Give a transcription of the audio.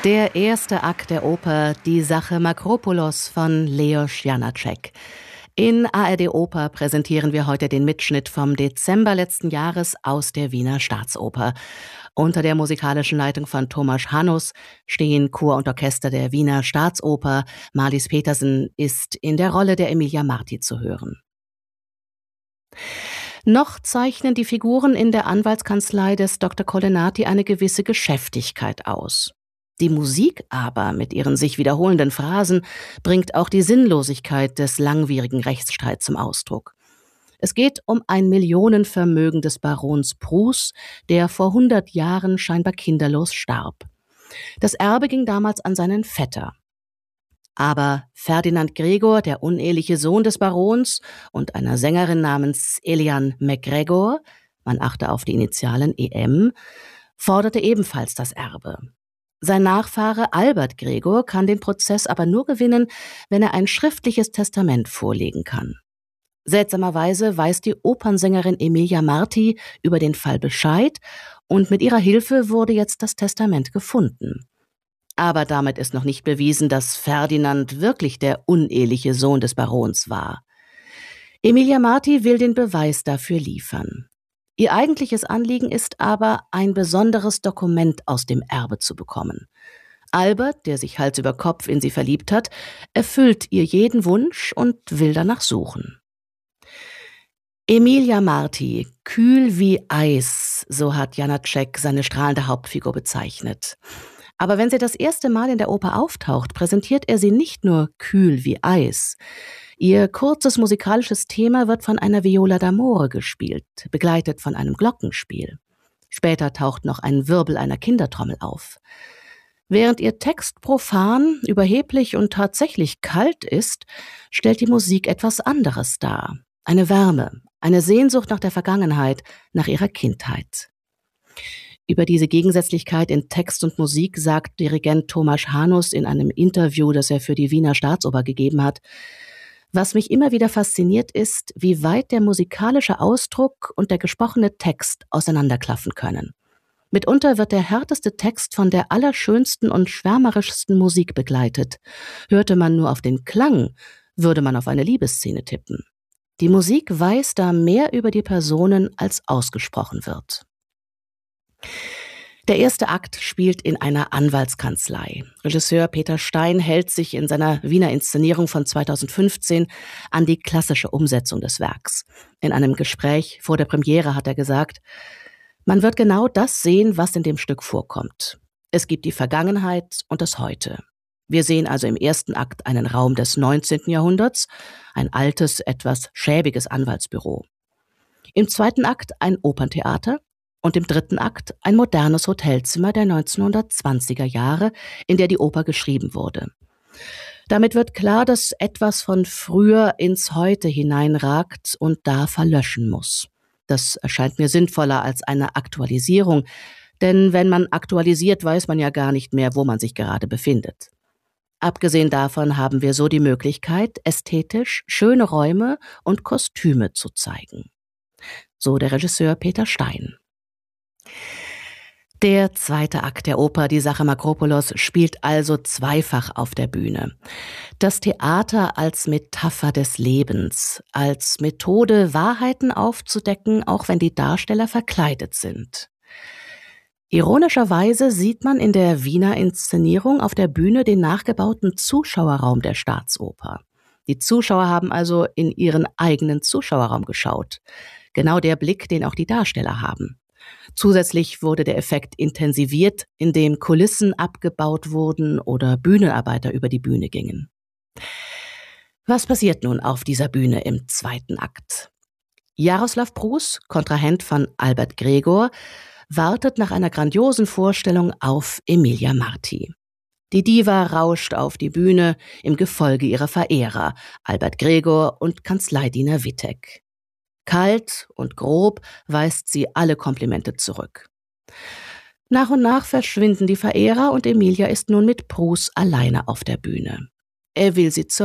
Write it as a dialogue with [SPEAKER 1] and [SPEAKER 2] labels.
[SPEAKER 1] Der erste Akt der Oper Die Sache Makropulos von Leos Janáček. In ARD Oper präsentieren wir heute den Mitschnitt vom Dezember letzten Jahres aus der Wiener Staatsoper. Unter der musikalischen Leitung von Tomasz Hanus stehen Chor und Orchester der Wiener Staatsoper. Marlies Petersen ist in der Rolle der Emilia Marti zu hören. Noch zeichnen die Figuren in der Anwaltskanzlei des Dr. Colennati eine gewisse Geschäftigkeit aus. Die Musik aber mit ihren sich wiederholenden Phrasen bringt auch die Sinnlosigkeit des langwierigen Rechtsstreits zum Ausdruck. Es geht um ein Millionenvermögen des Barons Prus, der vor 100 Jahren scheinbar kinderlos starb. Das Erbe ging damals an seinen Vetter. Aber Ferdinand Gregor, der uneheliche Sohn des Barons und einer Sängerin namens Eliane MacGregor, man achte auf die Initialen EM, forderte ebenfalls das Erbe. Sein Nachfahre Albert Gregor kann den Prozess aber nur gewinnen, wenn er ein schriftliches Testament vorlegen kann. Seltsamerweise weiß die Opernsängerin Emilia Marti über den Fall Bescheid und mit ihrer Hilfe wurde jetzt das Testament gefunden. Aber damit ist noch nicht bewiesen, dass Ferdinand wirklich der uneheliche Sohn des Barons war. Emilia Marti will den Beweis dafür liefern. Ihr eigentliches Anliegen ist aber, ein besonderes Dokument aus dem Erbe zu bekommen. Albert, der sich Hals über Kopf in sie verliebt hat, erfüllt ihr jeden Wunsch und will danach suchen. Emilia Marti, kühl wie Eis, so hat Janáček seine strahlende Hauptfigur bezeichnet. Aber wenn sie das erste Mal in der Oper auftaucht, präsentiert er sie nicht nur kühl wie Eis. Ihr kurzes musikalisches Thema wird von einer Viola d'amore gespielt, begleitet von einem Glockenspiel. Später taucht noch ein Wirbel einer Kindertrommel auf. Während ihr Text profan, überheblich und tatsächlich kalt ist, stellt die Musik etwas anderes dar. Eine Wärme, eine Sehnsucht nach der Vergangenheit, nach ihrer Kindheit. Über diese Gegensätzlichkeit in Text und Musik sagt Dirigent Tomasz Hanus in einem Interview, das er für die Wiener Staatsoper gegeben hat: Was mich immer wieder fasziniert ist, wie weit der musikalische Ausdruck und der gesprochene Text auseinanderklaffen können. Mitunter wird der härteste Text von der allerschönsten und schwärmerischsten Musik begleitet. Hörte man nur auf den Klang, würde man auf eine Liebesszene tippen. Die Musik weiß da mehr über die Personen, als ausgesprochen wird. Der erste Akt spielt in einer Anwaltskanzlei. Regisseur Peter Stein hält sich in seiner Wiener Inszenierung von 2015 an die klassische Umsetzung des Werks. In einem Gespräch vor der Premiere hat er gesagt: Man wird genau das sehen, was in dem Stück vorkommt. Es gibt die Vergangenheit und das Heute. Wir sehen also im ersten Akt einen Raum des 19. Jahrhunderts, ein altes, etwas schäbiges Anwaltsbüro. Im zweiten Akt ein Operntheater. Und im dritten Akt ein modernes Hotelzimmer der 1920er Jahre, in der die Oper geschrieben wurde. Damit wird klar, dass etwas von früher ins Heute hineinragt und da verlöschen muss. Das erscheint mir sinnvoller als eine Aktualisierung, denn wenn man aktualisiert, weiß man ja gar nicht mehr, wo man sich gerade befindet. Abgesehen davon haben wir so die Möglichkeit, ästhetisch schöne Räume und Kostüme zu zeigen. So der Regisseur Peter Stein. Der zweite Akt der Oper Die Sache Makropulos spielt also zweifach auf der Bühne. Das Theater als Metapher des Lebens, als Methode, Wahrheiten aufzudecken, auch wenn die Darsteller verkleidet sind. Ironischerweise sieht man in der Wiener Inszenierung auf der Bühne den nachgebauten Zuschauerraum der Staatsoper. Die Zuschauer haben also in ihren eigenen Zuschauerraum geschaut. Genau der Blick, den auch die Darsteller haben. Zusätzlich wurde der Effekt intensiviert, indem Kulissen abgebaut wurden oder Bühnenarbeiter über die Bühne gingen. Was passiert nun auf dieser Bühne im zweiten Akt? Jaroslav Prus, Kontrahent von Albert Gregor, wartet nach einer grandiosen Vorstellung auf Emilia Marti. Die Diva rauscht auf die Bühne im Gefolge ihrer Verehrer, Albert Gregor und Kanzleidiener Wittek. Kalt und grob weist sie alle Komplimente zurück. Nach und nach verschwinden die Verehrer und Emilia ist nun mit Prus alleine auf der Bühne. Er will sie zur